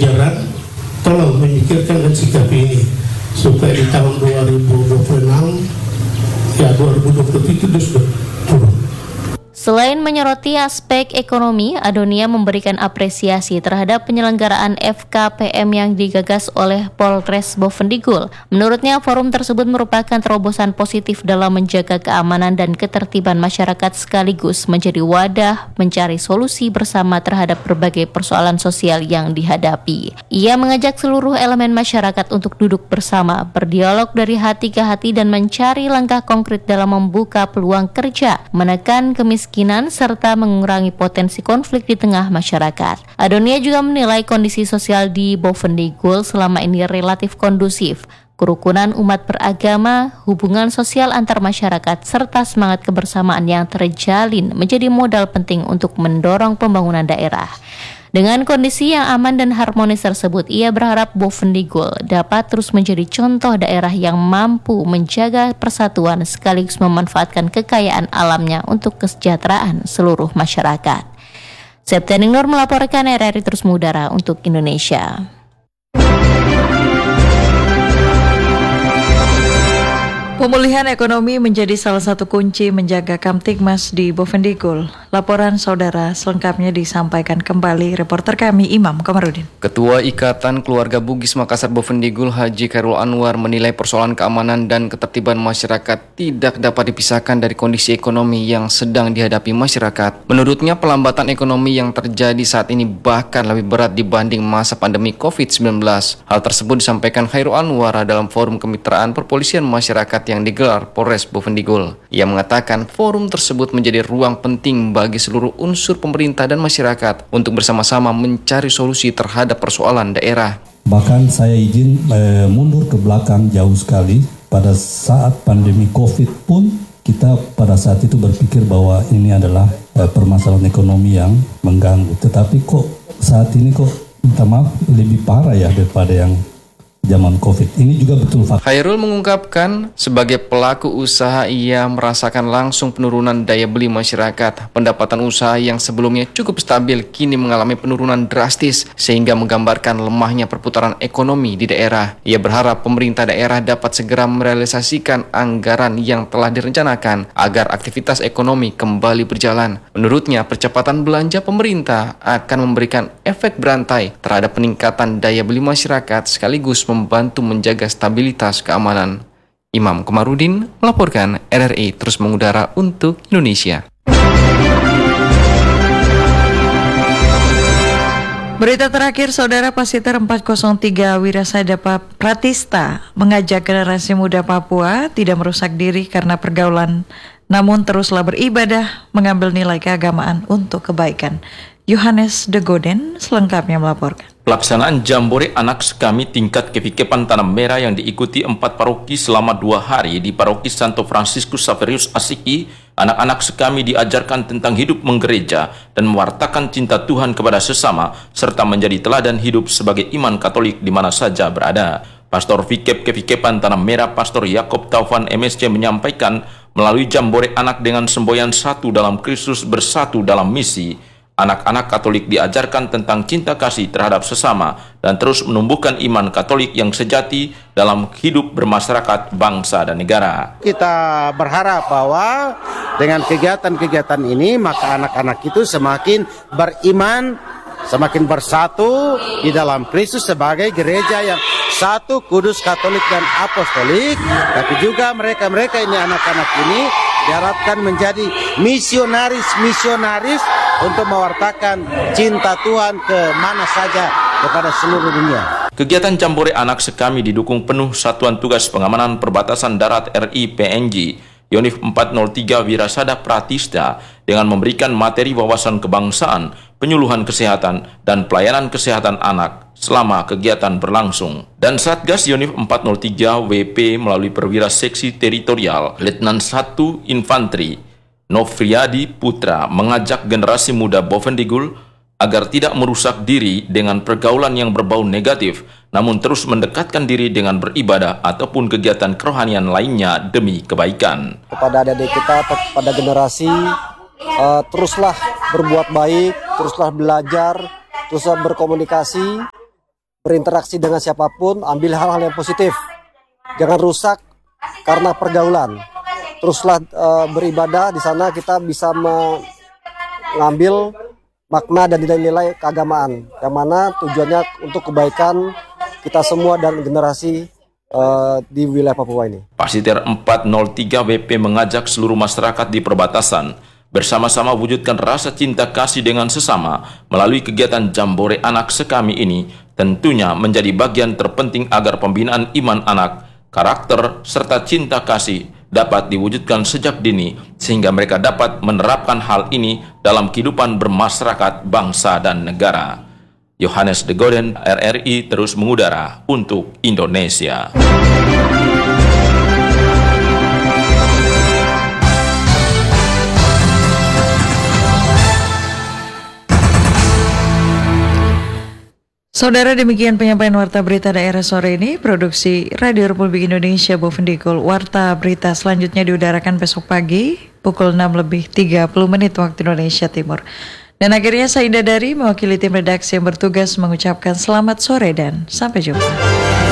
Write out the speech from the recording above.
jajaran tolong memikirkan dan sikapi ini supaya di tahun 2026 ya 2027 itu sudah turun. Selain menyoroti aspek ekonomi, Adonia memberikan apresiasi terhadap penyelenggaraan FKPM yang digagas oleh Polres Bovendigul. Menurutnya, forum tersebut merupakan terobosan positif dalam menjaga keamanan dan ketertiban masyarakat sekaligus menjadi wadah mencari solusi bersama terhadap berbagai persoalan sosial yang dihadapi. Ia mengajak seluruh elemen masyarakat untuk duduk bersama, berdialog dari hati ke hati dan mencari langkah konkret dalam membuka peluang kerja, menekan kemiskinan, serta mengurangi potensi konflik di tengah masyarakat. Adonia juga menilai kondisi sosial di Bovendigul selama ini relatif kondusif. Kerukunan umat beragama, hubungan sosial antar masyarakat, serta semangat kebersamaan yang terjalin menjadi modal penting untuk mendorong pembangunan daerah. Dengan kondisi yang aman dan harmonis tersebut, ia berharap Bovendigul dapat terus menjadi contoh daerah yang mampu menjaga persatuan sekaligus memanfaatkan kekayaan alamnya untuk kesejahteraan seluruh masyarakat. Septianing Nur melaporkan RRI Terus Mengudara untuk Indonesia. Pemulihan ekonomi menjadi salah satu kunci menjaga Kamtibmas di Bovendigul. Laporan saudara selengkapnya disampaikan kembali reporter kami Imam Komarudin. Ketua Ikatan Keluarga Bugis Makassar Bovendigul Haji Khairul Anwar menilai persoalan keamanan dan ketertiban masyarakat tidak dapat dipisahkan dari kondisi ekonomi yang sedang dihadapi masyarakat. Menurutnya, pelambatan ekonomi yang terjadi saat ini bahkan lebih berat dibanding masa pandemi COVID-19. Hal tersebut disampaikan Khairul Anwar dalam forum kemitraan perpolisian masyarakat yang digelar Polres Bovendigul. Ia mengatakan forum tersebut menjadi ruang penting bagi seluruh unsur pemerintah dan masyarakat untuk bersama-sama mencari solusi terhadap persoalan daerah. Bahkan saya izin mundur ke belakang jauh sekali. Pada saat pandemi COVID pun kita pada saat itu berpikir bahwa ini adalah permasalahan ekonomi yang mengganggu. Tetapi kok saat ini minta maaf lebih parah ya daripada yang zaman COVID. Ini juga betul fakta. Khairul mengungkapkan, sebagai pelaku usaha ia merasakan langsung penurunan daya beli masyarakat. Pendapatan usaha yang sebelumnya cukup stabil kini mengalami penurunan drastis sehingga menggambarkan lemahnya perputaran ekonomi di daerah. Ia berharap pemerintah daerah dapat segera merealisasikan anggaran yang telah direncanakan agar aktivitas ekonomi kembali berjalan. Menurutnya, percepatan belanja pemerintah akan memberikan efek berantai terhadap peningkatan daya beli masyarakat sekaligus membantu menjaga stabilitas keamanan. Imam Komarudin melaporkan RRI Terus Mengudara untuk Indonesia. Berita terakhir, Saudara Pasiter 403 Wirasada Pratista mengajak generasi muda Papua tidak merusak diri karena pergaulan, namun teruslah beribadah, mengambil nilai keagamaan untuk kebaikan. Yohanes De Goden selengkapnya melaporkan. Pelaksanaan Jambore Anak Sekami tingkat Kevikepan Tanah Merah yang diikuti 4 paroki selama 2 hari di Paroki Santo Fransiskus Saverius Asiki. Anak-anak Sekami diajarkan tentang hidup menggereja dan mewartakan cinta Tuhan kepada sesama serta menjadi teladan hidup sebagai iman Katolik di mana saja berada. Pastor Vikep Kevikepan Tanah Merah Pastor Yakob Taufan MSC menyampaikan, melalui Jambore Anak dengan semboyan satu dalam Kristus bersatu dalam misi, anak-anak Katolik diajarkan tentang cinta kasih terhadap sesama dan terus menumbuhkan iman Katolik yang sejati dalam hidup bermasyarakat, bangsa, dan negara. Kita berharap bahwa dengan kegiatan-kegiatan ini maka anak-anak itu semakin beriman, semakin bersatu di dalam Kristus sebagai gereja yang satu, kudus, Katolik, dan apostolik. Tapi juga mereka-mereka ini, anak-anak ini diharapkan menjadi misionaris untuk mewartakan cinta Tuhan ke mana saja kepada seluruh dunia. Kegiatan Jambore Anak Sekami didukung penuh Satuan Tugas Pengamanan Perbatasan Darat RI PNJ Yonif 403 Wirasada Pratista dengan memberikan materi wawasan kebangsaan, penyuluhan kesehatan, dan pelayanan kesehatan anak selama kegiatan berlangsung. Dan Satgas Yonif 403 WP melalui perwira seksi teritorial Letnan 1 Infanteri Nofriadi Putra mengajak generasi muda Bovendigul agar tidak merusak diri dengan pergaulan yang berbau negatif, namun terus mendekatkan diri dengan beribadah ataupun kegiatan kerohanian lainnya demi kebaikan. Kepada adik-adik kita, pada generasi, teruslah berbuat baik, teruslah belajar, teruslah berkomunikasi, berinteraksi dengan siapapun, ambil hal-hal yang positif. Jangan rusak karena pergaulan. Teruslah beribadah, di sana kita bisa mengambil makna dan nilai-nilai keagamaan, yang mana tujuannya untuk kebaikan kita semua dan generasi di wilayah Papua ini. Pasiter 403 WP mengajak seluruh masyarakat di perbatasan bersama-sama wujudkan rasa cinta kasih dengan sesama melalui kegiatan Jambore Anak Sekami ini, tentunya menjadi bagian terpenting agar pembinaan iman anak, karakter, serta cinta kasih dapat diwujudkan sejak dini sehingga mereka dapat menerapkan hal ini dalam kehidupan bermasyarakat, bangsa, dan negara. Yohanes De Goden, RRI terus mengudara untuk Indonesia. Saudara, demikian penyampaian Warta Berita Daerah sore ini. Produksi Radio Republik Indonesia Bovendikul. Warta Berita selanjutnya diudarakan besok pagi pukul 6:30 waktu Indonesia Timur. Dan akhirnya saya Indah Dari mewakili tim redaksi yang bertugas mengucapkan selamat sore dan sampai jumpa.